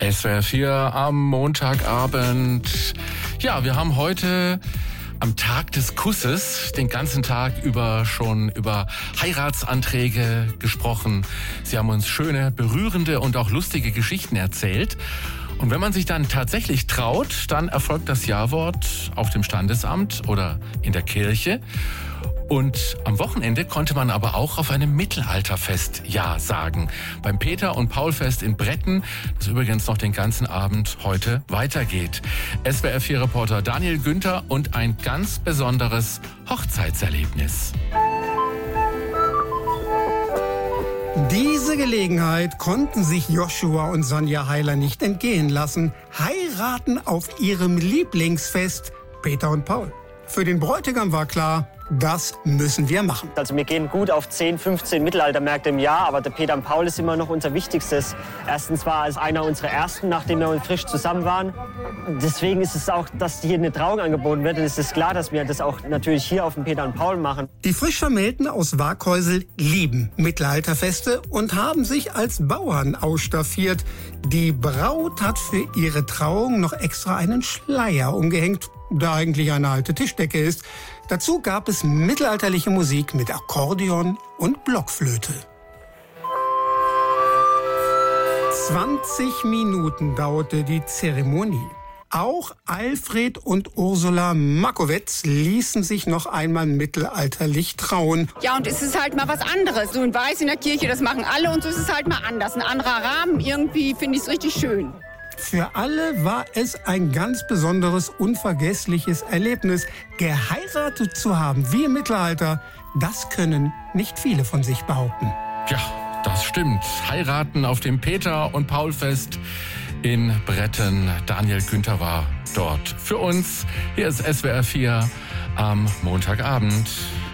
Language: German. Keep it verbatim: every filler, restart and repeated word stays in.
S W R vier am Montagabend. Ja, wir haben heute am Tag des Kusses den ganzen Tag über schon über Heiratsanträge gesprochen. Sie haben uns schöne, berührende und auch lustige Geschichten erzählt. Und wenn man sich dann tatsächlich traut, dann erfolgt das Ja-Wort auf dem Standesamt oder in der Kirche. Und am Wochenende konnte man aber auch auf einem Mittelalterfest Ja sagen. Beim Peter- und Paul-Fest in Bretten, das übrigens noch den ganzen Abend heute weitergeht. S W R vier Reporter Daniel Günther und ein ganz besonderes Hochzeitserlebnis. Diese Gelegenheit konnten sich Joshua und Sonja Heiler nicht entgehen lassen. Heiraten auf ihrem Lieblingsfest, Peter und Paul. Für den Bräutigam war klar, das müssen wir machen. Also wir gehen gut auf zehn, fünfzehn Mittelaltermärkte im Jahr, aber der Peter und Paul ist immer noch unser Wichtigstes. Erstens war es einer unserer ersten, nachdem wir frisch zusammen waren. Deswegen ist es auch, dass hier eine Trauung angeboten wird. Und es ist klar, dass wir das auch natürlich hier auf dem Peter und Paul machen. Die Frischvermählten aus Waghäusel lieben Mittelalterfeste und haben sich als Bauern ausstaffiert. Die Braut hat für ihre Trauung noch extra einen Schleier umgehängt, da eigentlich eine alte Tischdecke ist. Dazu gab es mittelalterliche Musik mit Akkordeon und Blockflöte. zwanzig Minuten dauerte die Zeremonie. Auch Alfred und Ursula Makowetz ließen sich noch einmal mittelalterlich trauen. Ja, und es ist halt mal was anderes. So ein Weiß in der Kirche, das machen alle und so ist es halt mal anders. Ein anderer Rahmen, irgendwie finde ich es richtig schön. Für alle war es ein ganz besonderes, unvergessliches Erlebnis. Geheiratet zu haben wie im Mittelalter, das können nicht viele von sich behaupten. Ja, das stimmt. Heiraten auf dem Peter- und Paul-Fest in Bretten. Daniel Günther war dort. Für uns, hier ist S W R vier am Montagabend.